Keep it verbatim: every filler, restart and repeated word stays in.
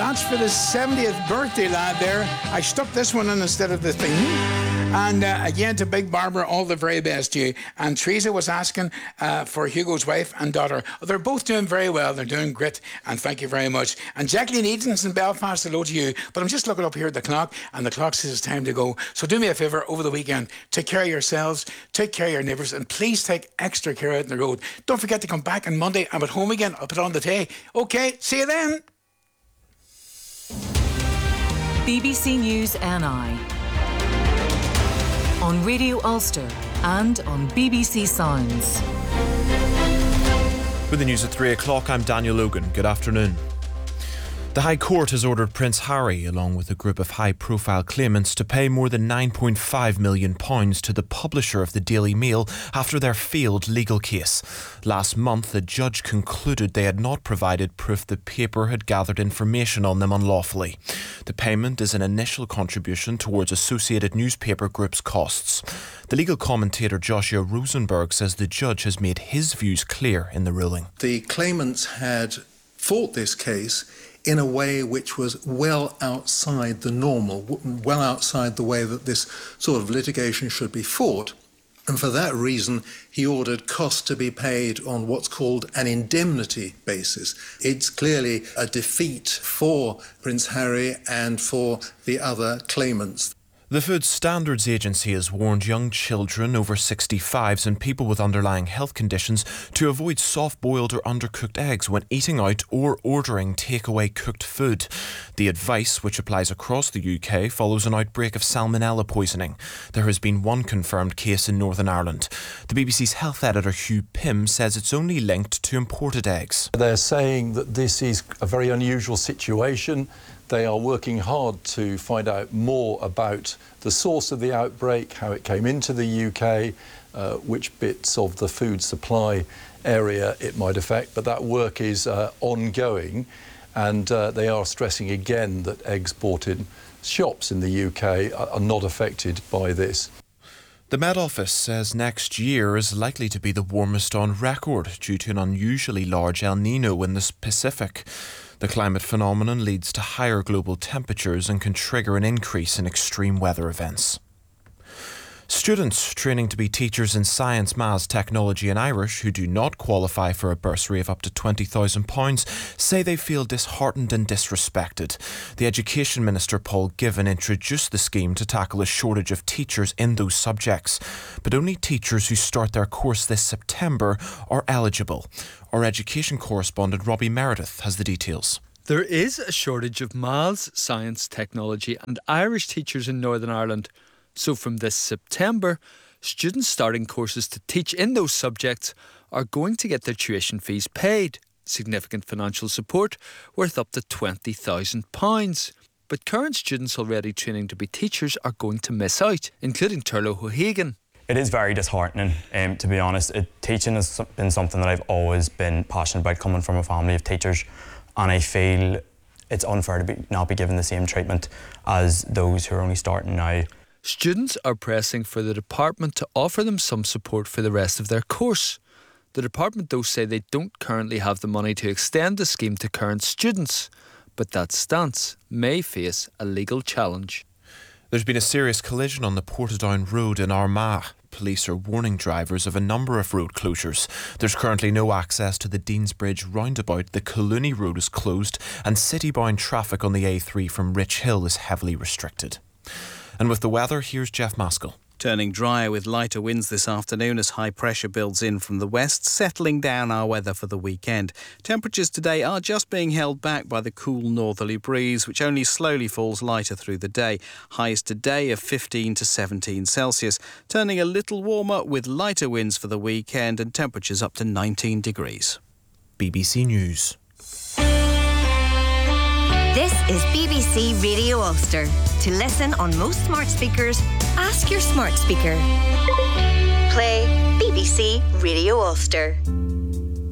that's for the seventieth birthday lad there. I stuck this one in instead of the thing. And uh, again, to Big Barbara, all the very best to you. And Teresa was asking uh, for Hugo's wife and daughter. They're both doing very well. They're doing great. And thank you very much. And Jacqueline Eaton's in Belfast, hello to you. But I'm just looking up here at the clock, and the clock says it's time to go. So do me a favour over the weekend. Take care of yourselves. Take care of your neighbours. And please take extra care out on the road. Don't forget to come back on Monday. I'm at home again. I'll put on the tay. OK, see you then. B B C News N I on Radio Ulster and on B B C Sounds. With the news at three o'clock, I'm Daniel Logan. Good afternoon. The High Court has ordered Prince Harry, along with a group of high-profile claimants, to pay more than nine point five million pounds to the publisher of the Daily Mail after their failed legal case. Last month, a judge concluded they had not provided proof the paper had gathered information on them unlawfully. The payment is an initial contribution towards Associated Newspaper Group's costs. The legal commentator Joshua Rosenberg says the judge has made his views clear in the ruling. The claimants had fought this case in a way which was well outside the normal, well outside the way that this sort of litigation should be fought. And for that reason, he ordered costs to be paid on what's called an indemnity basis. It's clearly a defeat for Prince Harry and for the other claimants. The Food Standards Agency has warned young children over sixty-fives and people with underlying health conditions to avoid soft-boiled or undercooked eggs when eating out or ordering takeaway cooked food. The advice, which applies across the U K, follows an outbreak of salmonella poisoning. There has been one confirmed case in Northern Ireland. The B B C's health editor Hugh Pym says it's only linked to imported eggs. They're saying that this is a very unusual situation. They are working hard to find out more about the source of the outbreak, how it came into the U K, uh, which bits of the food supply area it might affect. But that work is uh, ongoing, and uh, they are stressing again that eggs bought in shops in the U K are, are not affected by this. The Met Office says next year is likely to be the warmest on record due to an unusually large El Nino in the Pacific. The climate phenomenon leads to higher global temperatures and can trigger an increase in extreme weather events. Students training to be teachers in science, maths, technology and Irish who do not qualify for a bursary of up to twenty thousand pounds say they feel disheartened and disrespected. The Education Minister Paul Givan introduced the scheme to tackle a shortage of teachers in those subjects. But only teachers who start their course this September are eligible. Our education correspondent Robbie Meredith has the details. There is a shortage of maths, science, technology and Irish teachers in Northern Ireland. So from this September, students starting courses to teach in those subjects are going to get their tuition fees paid. Significant financial support worth up to twenty thousand pounds. But current students already training to be teachers are going to miss out, including Turlough O'Hagan. It is very disheartening, um, to be honest. It, teaching has been something that I've always been passionate about, coming from a family of teachers, and I feel it's unfair to be, not be given the same treatment as those who are only starting now. Students are pressing for the department to offer them some support for the rest of their course. The department, though, say they don't currently have the money to extend the scheme to current students, but that stance may face a legal challenge. There's been a serious collision on the Portadown Road in Armagh. Police are warning drivers of a number of road closures. There's currently no access to the Deansbridge roundabout. The Collooney Road is closed and city-bound traffic on the A three from Rich Hill is heavily restricted. And with the weather, here's Jeff Maskell. Turning drier with lighter winds this afternoon as high pressure builds in from the west, settling down our weather for the weekend. Temperatures today are just being held back by the cool northerly breeze, which only slowly falls lighter through the day. Highs today of fifteen to seventeen Celsius, turning a little warmer with lighter winds for the weekend and temperatures up to nineteen degrees. B B C News. This is B B C Radio Ulster. To listen on most smart speakers, ask your smart speaker. Play B B C Radio Ulster.